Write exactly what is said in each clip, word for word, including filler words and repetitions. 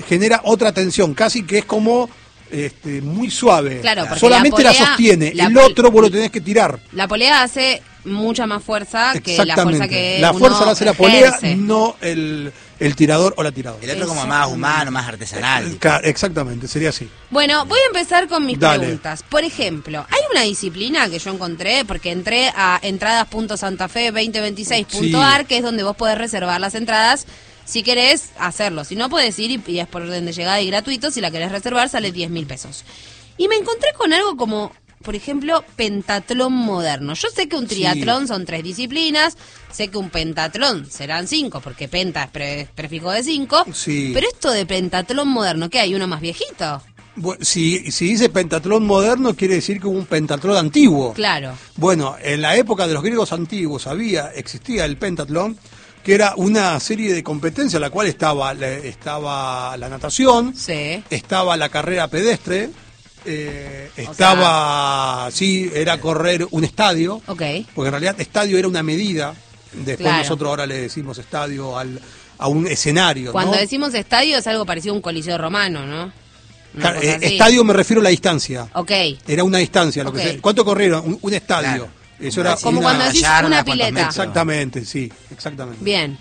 genera otra tensión, casi que es como este, muy suave. Claro, porque solamente la, la, polea, sostiene, la el pol- otro vos lo tenés que tirar. La polea hace mucha más fuerza que la fuerza que la uno fuerza la hace la polea, ejerce. no el, el tirador o la tiradora. El otro como más humano, más artesanal. Claro, exactamente, sería así. Bueno, voy a empezar con mis Dale. preguntas. Por ejemplo, hay una disciplina que yo encontré, porque entré a entradas punto santafe veinte veintiséis punto a r, Sí. que es donde vos podés reservar las entradas si querés hacerlo. Si no, podés ir y, y es por orden de llegada y gratuito. Si la querés reservar, sale diez mil pesos. Y me encontré con algo como, por ejemplo, pentatlón moderno. Yo sé que un triatlón Sí. son tres disciplinas, sé que un pentatlón serán cinco, porque penta es pre- prefijo de cinco, Sí. pero esto de pentatlón moderno, ¿qué hay? ¿Uno más viejito? Bueno, si, si dice pentatlón moderno, quiere decir que hubo un pentatlón antiguo. Claro. Bueno, en la época de los griegos antiguos había, existía el pentatlón, que era una serie de competencias, la cual estaba, la- estaba la natación, Sí. estaba la carrera pedestre, eh, estaba, sí, era correr un estadio, Ok. porque en realidad estadio era una medida, después Claro. nosotros ahora le decimos estadio al, a un escenario, Cuando ¿no? decimos estadio es algo parecido a un coliseo romano, ¿no? Una Claro, cosa eh, así. estadio me refiero a la distancia. Ok. Era una distancia, lo Ok. que se- ¿cuánto corrieron? Un, un estadio. Claro. Eso era Como una- cuando decís yarda, una cuántos pileta. metros. Exactamente, sí, exactamente. Bien.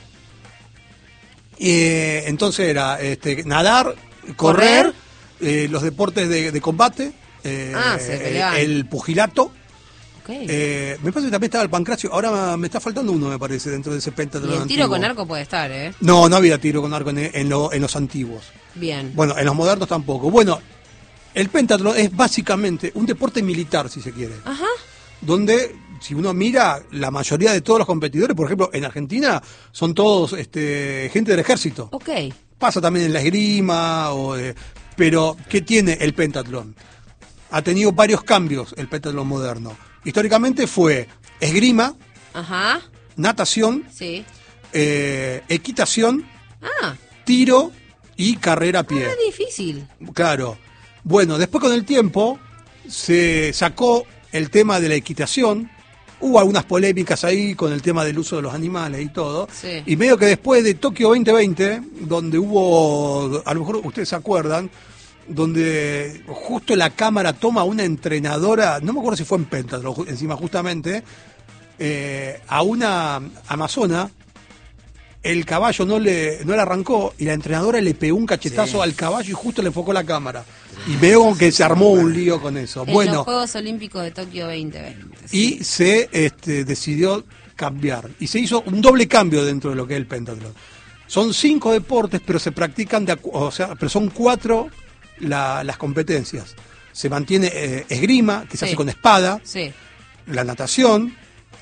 Eh, entonces era este, nadar, correr, Correr. eh, los deportes de, de combate, eh, Ah, se peleaban. el pugilato. Ok. Eh, me parece que también estaba el pancracio. Ahora me está faltando uno, me parece, dentro de ese y pentatlón el tiro antiguo. con arco puede estar, ¿eh? No, no había tiro con arco en, en lo- en los antiguos. Bien. Bueno, en los modernos tampoco. Bueno, el pentatlón es básicamente un deporte militar, si se quiere. Ajá. Donde, si uno mira, la mayoría de todos los competidores, por ejemplo, en Argentina, son todos este, gente del ejército. Ok. Pasa también en la esgrima, o, eh, pero ¿qué tiene el pentatlón? Ha tenido varios cambios el pentatlón moderno. Históricamente fue esgrima, Ajá. natación, Sí. eh, equitación, Ah, tiro y carrera a pie. es difícil. Claro. Bueno, después con el tiempo se sacó el tema de la equitación. Hubo algunas polémicas ahí con el tema del uso de los animales y todo. Sí. Y medio que después de Tokio veinte veinte, donde hubo, a lo mejor ustedes se acuerdan, donde justo la cámara toma a una entrenadora, no me acuerdo si fue en pentatlón, ju- encima justamente, eh, a una amazona. El caballo no le, no le arrancó y la entrenadora le pegó un cachetazo Sí. al caballo y justo le enfocó la cámara. Y veo que se armó un lío con eso. En Bueno, los Juegos Olímpicos de Tokio veinte veinte. y sí. se este, decidió cambiar. Y se hizo un doble cambio dentro de lo que es el pentatlón. Son cinco deportes, pero se practican, de, acu- o sea, pero son cuatro la- las competencias. Se mantiene eh, esgrima, que se Sí. hace con espada, Sí. la natación,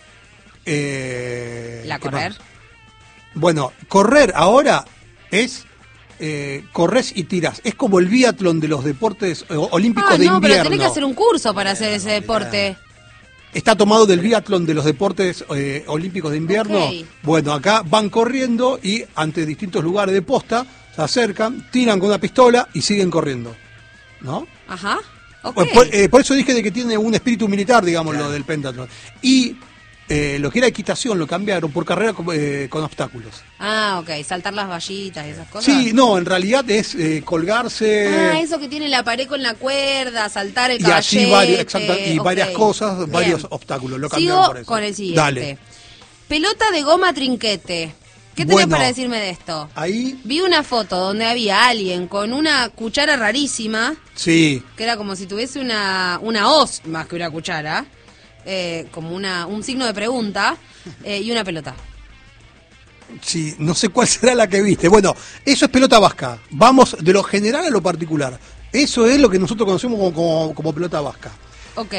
eh, La ¿qué correr. más? Bueno, correr ahora es eh, corres y tiras. Es como el biatlón de los deportes eh, olímpicos Ah, de no, invierno. pero tenés que hacer un curso para hacer ese deporte. Está tomado del biatlón de los deportes eh, olímpicos de invierno. Ok. Bueno, acá van corriendo y ante distintos lugares de posta se acercan, tiran con una pistola y siguen corriendo. ¿No? Ajá. Ok. Bueno, por, eh, por eso dije de que tiene un espíritu militar, digamos, lo del pentatlón. Y eh, lo que era equitación lo cambiaron por carrera con, eh, con obstáculos. Ah, ok. Saltar las vallitas y esas cosas. Sí, no, en realidad es eh, colgarse Ah, eso que tiene la pared con la cuerda, saltar el y caballete. así varios, exacta- y ok. varias cosas, Bien. varios obstáculos. Lo cambiaron Sigo por eso. con el siguiente. Dale. Pelota de goma trinquete. ¿Qué tenés Bueno. para decirme de esto? Ahí, Vi una foto donde había alguien con una cuchara rarísima, sí. que era como si tuviese una, una hoz más que una cuchara, eh, como una un signo de pregunta, eh, y una pelota. Sí, no sé cuál será la que viste. Bueno, eso es pelota vasca. Vamos de lo general a lo particular. Eso es lo que nosotros conocemos como, como- como pelota vasca. Ok.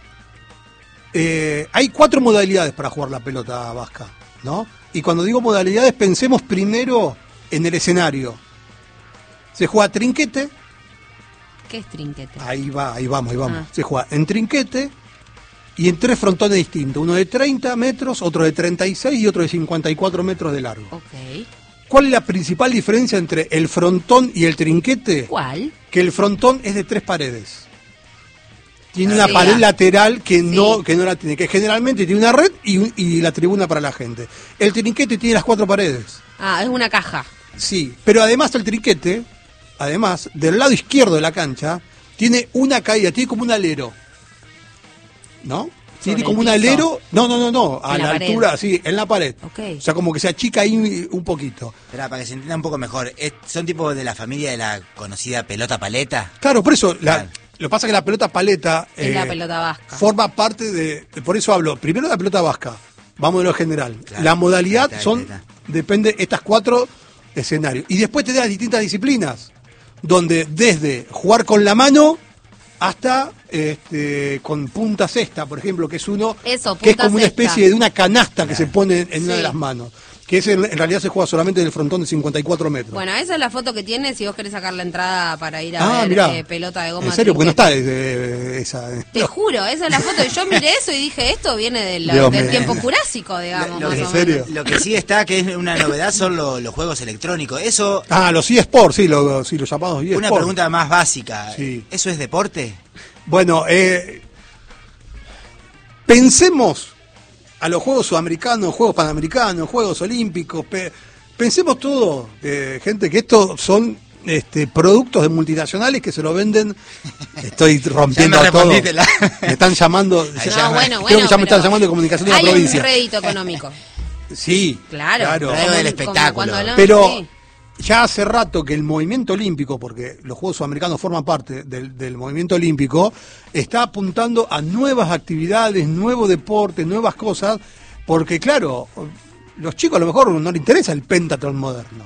Eh, hay cuatro modalidades para jugar la pelota vasca, ¿no? Y cuando digo modalidades, pensemos primero en el escenario. Se juega trinquete, ¿Qué es trinquete? ahí va, ahí vamos, ahí vamos. Ah. Se juega en trinquete y en tres frontones distintos. Uno de treinta metros, otro de treinta y seis y otro de cincuenta y cuatro metros de largo. Ok. ¿Cuál es la principal diferencia entre el frontón y el trinquete? ¿Cuál? Que el frontón es de tres paredes. Tiene Ah, una sí. pared lateral que Sí. no que no la tiene, que generalmente tiene una red y, un- y la tribuna para la gente. El trinquete tiene las cuatro paredes. Ah, es una caja. Sí, pero además el trinquete además, del lado izquierdo de la cancha, tiene una caída, tiene como un alero. ¿No? Tiene como un piso. alero. No, no, no, no. A En la, la pared. altura, sí, en la pared. Ok. O sea, como que se achica ahí un poquito. Espera, para que se entienda un poco mejor, ¿es- ¿son tipo de la familia de la conocida pelota paleta? Claro, por eso, la, Claro. lo que pasa es que la pelota paleta. Es la pelota vasca. Forma parte de. Por eso hablo. Primero la pelota vasca. Vamos de lo general. Claro. La modalidad Ahí está, ahí son. está, ahí está. Depende estas cuatro escenarios. Y después te das distintas disciplinas. Donde desde jugar con la mano hasta este, con punta cesta, por ejemplo, que es uno Eso, que es punta como una cesta. especie de una canasta que se pone en una Sí. de las manos. Que es en, en realidad se juega solamente en el frontón de cincuenta y cuatro metros. Bueno, esa es la foto que tiene si vos querés sacar la entrada para ir a ah, ver mirá. eh, pelota de goma. En serio, porque no trinquete. está eh, esa. eh, Te juro, esa es la foto. Y yo miré eso y dije, esto viene del, Dios del mío. tiempo jurásico, digamos. Lo, más que, o ¿En serio? menos. lo que sí está, que es una novedad, son lo- los juegos electrónicos. Eso, Ah, los eSports, sí, los, sí, los llamados eSports. una pregunta más básica. Sí. ¿Eso es deporte? Bueno, eh, pensemos a los Juegos Sudamericanos, Juegos Panamericanos, Juegos Olímpicos, pe- pensemos todo, eh, gente, que estos son este, productos de multinacionales que se lo venden. Estoy rompiendo Ya me todo. respondiste la- Me están llamando. Ahí ya- ya- No, bueno, creo bueno. que ya me están pero llamando de comunicación de la hay un provincia. rédito económico. Sí, Claro. Pero algo Como- del como espectáculo. cuando hablamos- Pero sí. ya hace rato que el movimiento olímpico, porque los Juegos Sudamericanos forman parte del, del movimiento olímpico, está apuntando a nuevas actividades, nuevos deportes, nuevas cosas, porque claro, los chicos a lo mejor no les interesa el pentatlón moderno.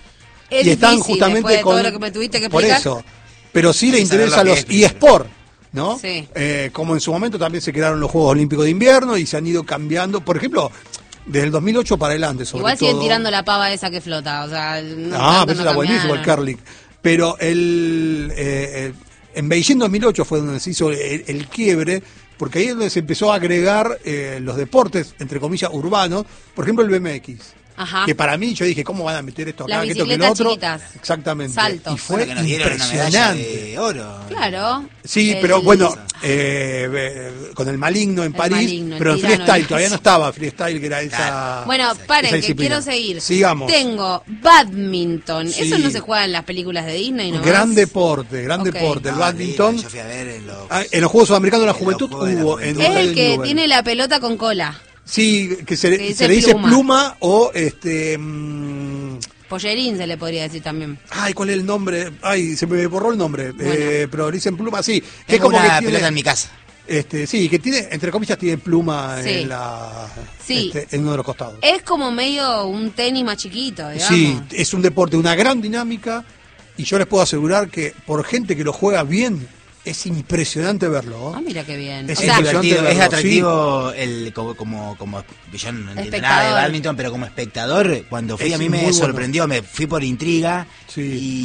Es y están difícil, justamente después de con todo lo que me tuviste que por explicar. eso, pero sí le Hay que saber interesa lo que los es primero. eSport, ¿no? Sí. Eh, como en su momento también se crearon los Juegos Olímpicos de Invierno y se han ido cambiando, por ejemplo, desde el dos mil ocho para adelante, sobre Igual todo. siguen tirando la pava esa que flota, o sea... No, Ah, tanto pero eso no era buenísimo el cambiaron. curling. Pero el, eh, eh, en Beijing dos mil ocho fue donde se hizo el, el quiebre, porque ahí es donde se empezó a agregar eh, los deportes, entre comillas, urbanos, por ejemplo el B M X. Ajá. Que para mí, yo dije, ¿cómo van a meter esto acá, Las que esto, que lo bicicletas otro? chiquitas. Exactamente. Saltos. Y fue Bueno, que nos dieron una medalla impresionante. de oro. Claro. Sí, El- pero bueno, eh, eh, con el Maligno en El París, Maligno, el pero en tirano, freestyle, el- todavía no estaba freestyle, que era esa. Claro. Bueno, esa paren, que disciplina. quiero seguir. Sigamos. Tengo badminton. Sí. Eso no se juega en las películas de Disney, ¿no? Gran más? deporte, gran Ok. deporte. El No, badminton. lindo, yo fui a ver en los... Ah, en los Juegos Sudamericanos de la En los Juventud Juegos de la hubo. En Juventud. Es un el hotel que Newell. tiene la pelota con cola. Sí, que se, que se dice le dice pluma. pluma, o este. mm, Pollerín se le podría decir también. ay, ¿cuál es el nombre? Ay, se me borró el nombre. Bueno. Eh, pero le dicen pluma, sí. Que es Tengo como una que tiene, pelota en mi casa. este, sí, que tiene, entre comillas, tiene pluma Sí. en la. Sí. este, en uno de los costados. Es como medio un tenis más chiquito, digamos. Sí, es un deporte, una gran dinámica, y yo les puedo asegurar que por gente que lo juega bien, es impresionante verlo. ¿eh? Ah, mira qué bien. Es o Es sea, impresionante divertido, es verlo, atractivo el, como, como, como, yo no entiendo Espectador. nada de badminton, pero como espectador, cuando fui Es a mí muy me bueno. sorprendió, me fui por intriga Sí.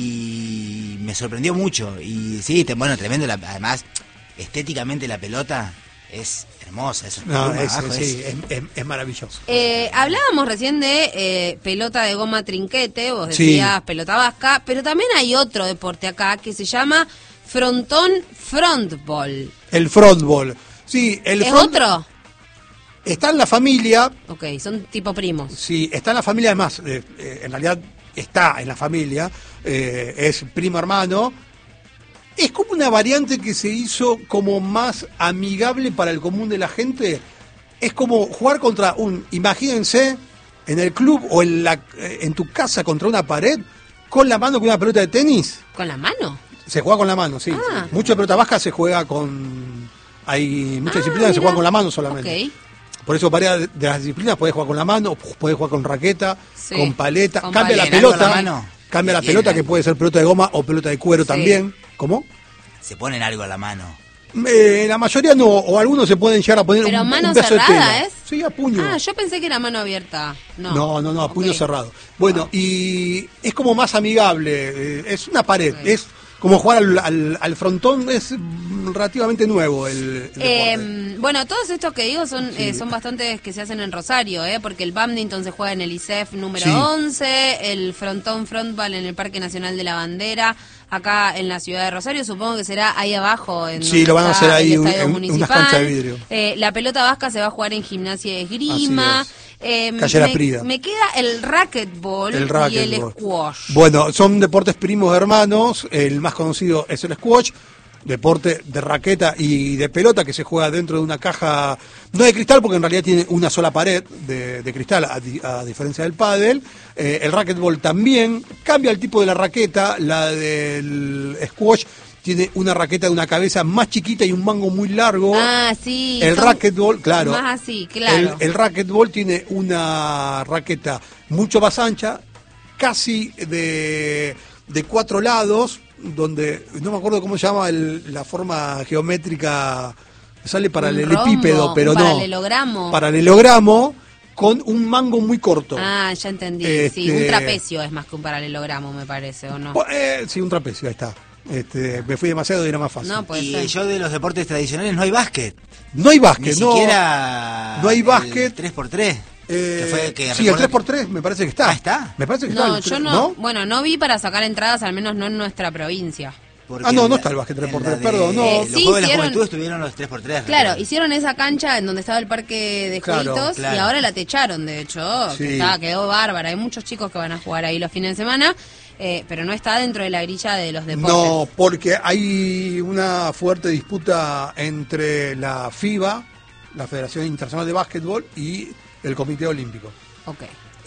y me sorprendió mucho. Y sí, te- bueno, tremendo, la- además, estéticamente la pelota es hermosa, eso No, es, sí, es, es- es maravilloso. Eh, hablábamos recién de eh, pelota de goma trinquete, vos Sí. decías pelota vasca, pero también hay otro deporte acá que se llama frontón frontball. El frontball. Sí, el ¿Es front- otro? Está en la familia, Ok, son tipo primos. sí, está en la familia, además, eh, eh, en realidad está en la familia, eh, es primo hermano. Es como una variante que se hizo como más amigable para el común de la gente. Es como jugar contra un, imagínense, en el club o en, la, eh, en tu casa contra una pared, con la mano con una pelota de tenis. ¿Con la mano? Se juega con la mano, sí. Ah. Mucha pelota vasca se juega con... Hay muchas Ah, disciplinas que se mira. juegan con la mano solamente. Ok. Por eso varias de de las disciplinas podés jugar con la mano, podés jugar con raqueta, Sí, con paleta, con cambia la paleta. ¿Tienen algo pelota, en la mano? cambia la ¿Tienen pelota algo? que puede ser pelota de goma o pelota de cuero Sí. también. ¿Cómo? Se ponen algo a la mano. Eh, la mayoría no, o algunos se pueden llegar a poner ¿Pero un, mano un pedazo de cerrada tela. es? Sí, a puño. Ah, yo pensé que era mano abierta. No, No, no, no, a puño Ok. cerrado. Bueno, y es como más amigable, eh, es una pared, Ok. es como jugar al, al, al frontón, es mm, relativamente nuevo el, el deporte. Eh, bueno, todos estos que digo son eh, son bastantes que se hacen en Rosario, ¿eh? Porque el badminton se juega en el I C E F número Sí. once, el frontón frontball en el Parque Nacional de la Bandera, acá en la ciudad de Rosario, supongo que será ahí abajo. En Sí, donde lo van a está hacer ahí el un- estadio en unas municipal. canchas de vidrio. Eh, la pelota vasca se va a jugar en gimnasia y esgrima. Así Eh, Calle La me, Prida. me queda el racquetball, El y racquetball. el squash. Bueno, son deportes primos hermanos. El más conocido es el squash, deporte de raqueta y de pelota que se juega dentro de una caja, no de cristal porque en realidad tiene una sola pared de, de cristal, a, di- a diferencia del pádel. Eh, el racquetball también cambia el tipo de la raqueta. La del squash tiene una raqueta de una cabeza más chiquita y un mango muy largo. Ah, sí. El son racquetball, claro. Más así, claro. El, el racquetball tiene una raqueta mucho más ancha, casi de, de cuatro lados, donde no me acuerdo cómo se llama el- la forma geométrica, sale paralelepípedo, rombo, pero un no. paralelogramo. Paralelogramo con un mango muy corto. Ah, ya entendí. Sí, Este- un trapecio es más que un paralelogramo, me parece, ¿o no? Eh, sí, un trapecio, ahí está. Este, me fui demasiado y era más fácil. No, puede Y ser. yo de los deportes tradicionales no hay básquet. No hay Ni básquet, no. siquiera no hay el básquet. tres por tres. Eh, que fue, que sí, el recuerdo tres por tres me parece que está. Ah, ¿está? Me parece que está. No, el yo tres- no, bueno, no vi para sacar entradas, al menos no en nuestra provincia. porque Ah, no, en no la- está el básquet tres por en la tres, de- perdón, no. Eh, Los sí, Juegos de la hicieron- Juventud estuvieron los tres por tres. Claro, recuerdo. hicieron esa cancha en donde estaba el parque de Claro, jueguitos claro. y ahora la techaron, de hecho, que Sí. estaba, quedó bárbara. Hay muchos chicos que van a jugar ahí los fines de semana, eh, pero no está dentro de la grilla de los deportes. No, porque hay una fuerte disputa entre la FIBA, la Federación Internacional de Básquetbol, y el Comité Olímpico. Ok.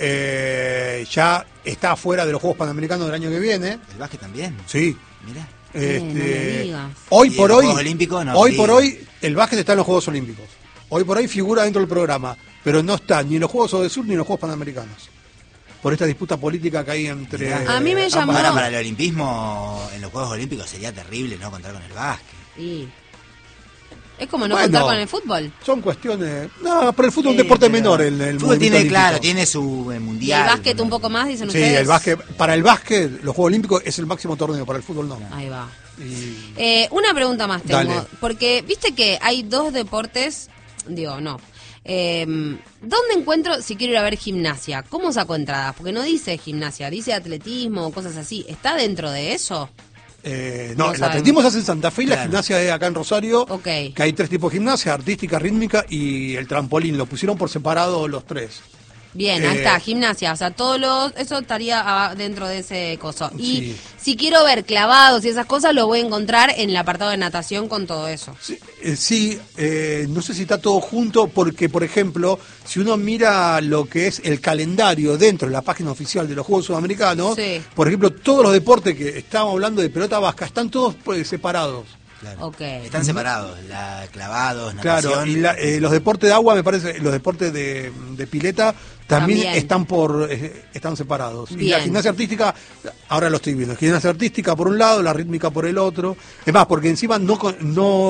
Eh, ya está fuera de los Juegos Panamericanos del año que viene. El básquet también. Sí. Mira. Eh, no me digas. hoy ¿Y por en los hoy, Juegos Olímpicos? No, hoy sí. por hoy, el básquet está en los Juegos Olímpicos. Hoy por hoy figura dentro del programa, pero no está ni en los Juegos del Sur ni en los Juegos Panamericanos. Por esta disputa política que hay entre. A mí me ambas- llamó- Ahora para el olimpismo, en los Juegos Olímpicos sería terrible no contar con el básquet. Y es como no Bueno. contar con el fútbol. Son cuestiones. No, pero el fútbol es Sí, un deporte pero menor. El, el el fútbol movimiento tiene, olímpico. claro, tiene su eh, Y mundial. el básquet con- un poco más, dicen Sí, ustedes. el básquet. Para el básquet, los Juegos Olímpicos es el máximo torneo, para el fútbol no. Ahí va. Y- Eh, una pregunta más tengo, Dale. porque viste que hay dos deportes, digo, no. Eh, ¿Dónde encuentro si quiero ir a ver gimnasia? ¿Cómo saco entradas? Porque no dice gimnasia, dice atletismo o cosas así. ¿Está dentro de eso? Eh, No no, el sabemos. atletismo se hace en Santa Fe y la Claro. gimnasia es acá en Rosario. Ok. Que hay tres tipos de gimnasia: artística, rítmica y el trampolín. Lo pusieron por separado los tres. Bien, ahí Eh, está, gimnasia, o sea, todo lo, eso estaría ah, dentro de ese coso. Y Sí. si quiero ver clavados y esas cosas, lo voy a encontrar en el apartado de natación con todo eso. Sí, eh, sí, eh, no sé si está todo junto porque, por ejemplo, si uno mira lo que es el calendario dentro de la página oficial de los Juegos Sudamericanos, Sí. por ejemplo, todos los deportes que estábamos hablando de pelota vasca están todos pues, separados. Claro. Ok. Están separados, la, clavados, natación. Claro, y la- eh, los deportes de agua, me parece, los deportes de, de pileta también, También. están por eh, están separados. Y Bien. la gimnasia artística, ahora lo estoy viendo, gimnasia artística por un lado, la rítmica por el otro. Es más, porque encima no co-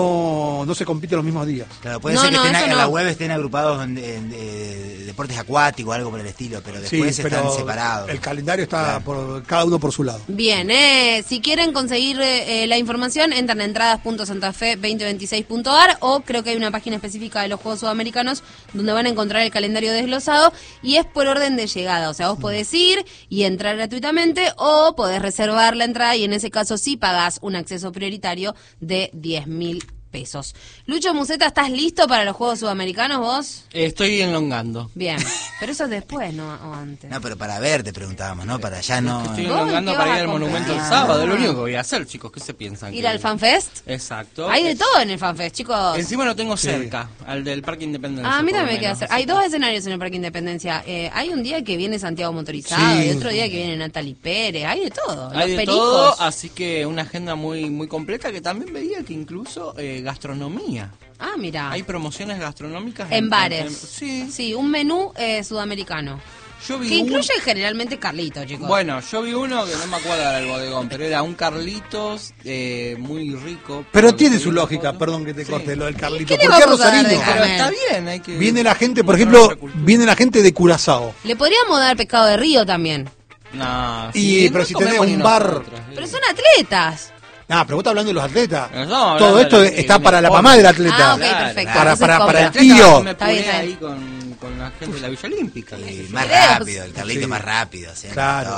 no, no se compite los mismos días. Claro, puede No, ser que no, estén, eso en no. la web estén agrupados en, en- eh, deportes acuáticos o algo por el estilo, pero después Sí, están pero separados. el calendario está Claro. por cada uno por su lado. Bien, eh, si quieren conseguir eh, la información, entran a entradas punto santafe veinte veintiséis punto a r o creo que hay una página específica de los Juegos Sudamericanos donde van a encontrar el calendario desglosado y es por orden de llegada. O sea, vos podés ir y entrar gratuitamente o podés reservar la entrada y en ese caso sí pagás un acceso prioritario de diez mil pesos. Lucho Museta, ¿estás listo para los Juegos Sudamericanos vos? Estoy enlongando. Bien, pero eso es después, ¿no? O antes. No, pero para ver te preguntábamos, ¿no? Para allá no. Estoy ¿Vos enlongando qué para vas ir a al monumento el comprar? sábado. Es lo único que voy a hacer, chicos. ¿Qué se piensan? ¿Ir que- al FanFest? Exacto. Hay de Es- todo en el FanFest, chicos. Encima lo tengo cerca, al del Parque Independencia. Ah, a mí por lo también me queda menos, hacer. así Hay que- dos escenarios en el Parque Independencia. Eh, hay un día que viene Santiago Motorizado Sí. y otro día que viene Natalie Pérez. Hay de todo. Hay Los de pericos. todo, así que una agenda muy muy completa que también veía que incluso eh, gastronomía. Ah, mira. Hay promociones gastronómicas En bares. en- sí. Sí, un menú eh, sudamericano. Yo vi Que un- incluye generalmente Carlito, chicos. Bueno, yo vi uno que no me acuerdo del bodegón, pero era un Carlitos eh, muy rico. Pero por lo tiene que su vi en la losika, foto. perdón que te Sí. corte lo del Carlito. ¿Qué le ¿Por qué vamos a dar de Rosarino? Pero comer? está bien, hay que... Viene la gente, por mostrar ejemplo, nuestra cultura. viene la gente de Curazao. Le podríamos dar pescado de río también. No, Y, sí, pero no si comemos tenés ni un bar- nosotros, eh. Pero son atletas. Ah, pero vos estás hablando de los atletas. No, estamos hablando Todo de esto lo que está viene para la por- mamá del atleta. Ah, ok, Claro, perfecto. para- Entonces para- para el compra. tío. Me Está bien, puse está ahí bien. con, con la gente de la Villa Olímpica. Y que- más Creo, rápido, el Carlito Sí. más rápido. ¿sí? Claro. Toque.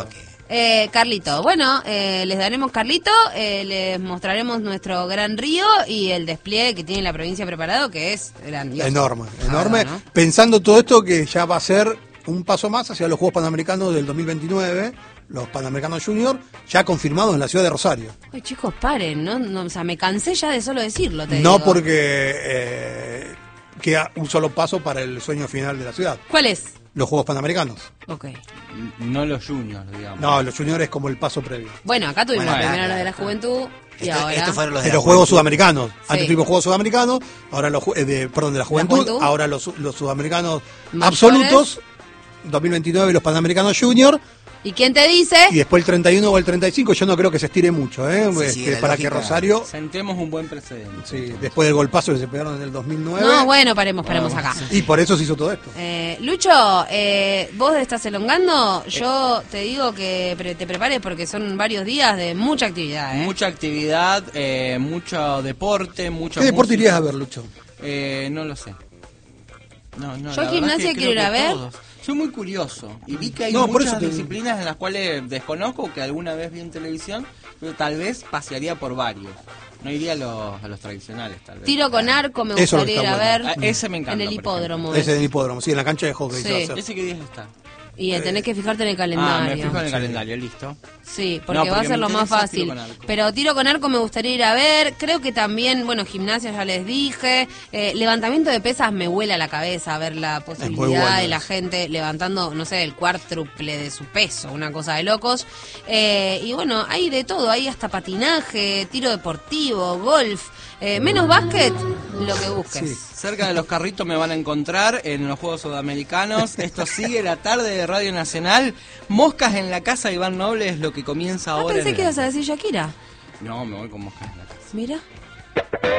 Eh, Carlito, bueno, eh, les daremos Carlito, eh, les mostraremos nuestro gran río y el despliegue que tiene la provincia preparado, que es grandioso. Enorme, enorme. ¿no? Pensando todo esto que ya va a ser un paso más hacia los Juegos Panamericanos del dos mil veintinueve, los Panamericanos Junior, ya confirmados en la ciudad de Rosario. Ay, chicos, paren, ¿no? No, o sea, me cansé ya de solo decirlo, te No digo. porque eh, queda un solo paso para el sueño final de la ciudad, ¿Cuál es? los Juegos Panamericanos. Ok. No los juniors, digamos. No, los juniors es como el paso previo. Bueno, acá tuvimos Bueno, primero claro, los de la juventud y Esto- ahora... estos fueron los de De la los Juegos juventud. Sudamericanos. Antes Sí. tuvimos Juegos Sudamericanos, ahora los ju- eh, de, perdón, de la juventud, juventud. ahora los, los Sudamericanos Mayores. absolutos, dos mil veintinueve los Panamericanos Junior, ¿Y quién te dice? y después el treinta y uno o el treinta y cinco, yo no creo que se estire mucho, ¿eh? Sí, Este, sí, la para lógica. que Rosario, Sentemos un buen precedente. sí, después del golpazo que se pegaron en el dos mil nueve, No, bueno, paremos, paremos acá. y por eso se hizo todo esto. Eh, Lucho, eh, vos estás elongando, yo te digo que pre- te prepares porque son varios días de mucha actividad, ¿eh? Mucha actividad, eh, mucho deporte, mucho ¿Qué deporte música. irías a ver, Lucho? Eh, no lo sé. No, no, Yo la verdad gimnasia es que quiero ir creo a que ver. todos. Soy muy curioso y vi que hay No, por muchas eso te- disciplinas en las cuales desconozco, que alguna vez vi en televisión, pero tal vez pasearía por varios. No iría a los, a los tradicionales, tal vez. Tiro con arco me Eso gustaría ir está a bueno. ver Ah, ese me encanta, en el por hipódromo. Ese del hipódromo, sí, en la cancha de hockey. Sí. se va a hacer. ¿Ese qué día está? Y eh, tenés que fijarte en el Ah, calendario. me fijo en el calendario, listo. Sí, porque, No, va a porque ser me lo más interesa fácil. tiro con arco. Pero tiro con arco me gustaría ir a ver. Creo que también, bueno, gimnasia ya les dije. Eh, levantamiento de pesas me vuela la cabeza ver la posibilidad bueno de la eso. gente levantando, no sé, el cuádruple de su peso, una cosa de locos. Eh, y bueno, hay de todo, hay hasta patinaje, tiro deportivo, golf. Eh, menos básquet, lo que busques. Sí. Cerca de los carritos me van a encontrar en los Juegos Sudamericanos. Esto sigue la tarde de Radio Nacional. Moscas en la casa de Iván Noble es lo que comienza Ah, ahora. pensé en que el- ibas a decir Shakira. No, me voy con moscas en la casa. Mira.